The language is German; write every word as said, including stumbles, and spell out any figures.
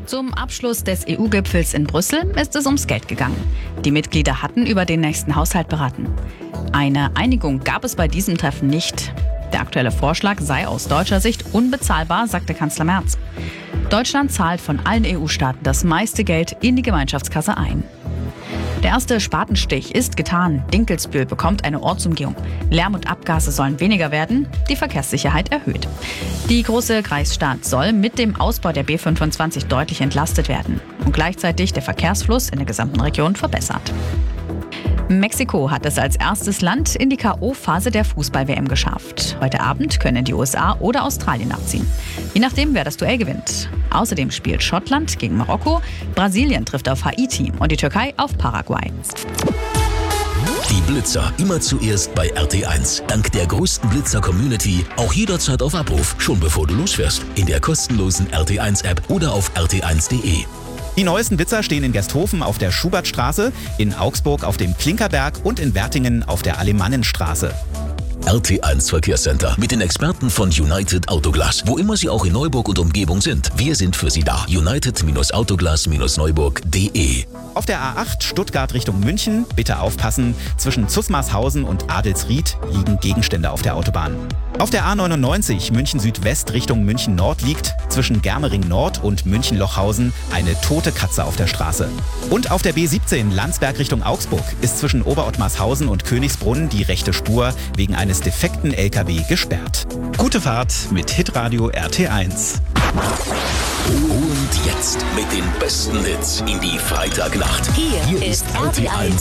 Zum Abschluss des E U-Gipfels in Brüssel ist es ums Geld gegangen. Die Mitglieder hatten über den nächsten Haushalt beraten. Eine Einigung gab es bei diesem Treffen nicht. Der aktuelle Vorschlag sei aus deutscher Sicht unbezahlbar, sagte Kanzler Merz. Deutschland zahlt von allen E U-Staaten das meiste Geld in die Gemeinschaftskasse ein. Der erste Spatenstich ist getan. Dinkelsbühl bekommt eine Ortsumgehung. Lärm und Abgase sollen weniger werden, die Verkehrssicherheit erhöht. Die große Kreisstadt soll mit dem Ausbau der B fünfundzwanzig deutlich entlastet werden und gleichzeitig der Verkehrsfluss in der gesamten Region verbessert. Mexiko hat es als erstes Land in die K O-Phase der Fußball-W M geschafft. Heute Abend können die U S A oder Australien abziehen. Je nachdem, wer das Duell gewinnt. Außerdem spielt Schottland gegen Marokko, Brasilien trifft auf Haiti und die Türkei auf Paraguay. Die Blitzer immer zuerst bei R T eins. Dank der größten Blitzer-Community auch jederzeit auf Abruf, schon bevor du losfährst. In der kostenlosen R T eins App oder auf r t eins punkt d e. Die neuesten Blitzer stehen in Gersthofen auf der Schubertstraße, in Augsburg auf dem Klinkerberg und in Wertingen auf der Alemannenstraße. R T eins Verkehrscenter mit den Experten von United Autoglas. Wo immer Sie auch in Neuburg und Umgebung sind, wir sind für Sie da. United Autoglas Neuburg punkt d e. Auf der A acht Stuttgart Richtung München, bitte aufpassen, zwischen Zusmarshausen und Adelsried liegen Gegenstände auf der Autobahn. Auf der A neunundneunzig München Südwest Richtung München Nord liegt zwischen Germering Nord und München Lochhausen eine tote Katze auf der Straße. Und auf der B siebzehn Landsberg Richtung Augsburg ist zwischen Oberottmarshausen und Königsbrunn die rechte Spur wegen eines defekten L K W gesperrt. Gute Fahrt mit Hitradio R T eins. Und jetzt mit den besten Hits in die Freitagnacht. Hier, Hier ist R T eins